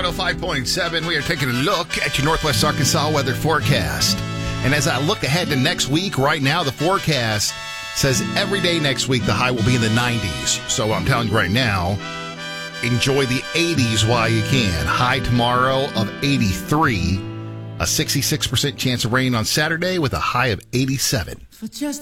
105.7. We are taking a look at your Northwest Arkansas weather forecast. And as I look ahead to next week, right now the forecast says every day next week the high will be in the 90s. So I'm telling you right now, enjoy the 80s while you can. High tomorrow of 83. A 66% chance of rain on Saturday with a high of 87.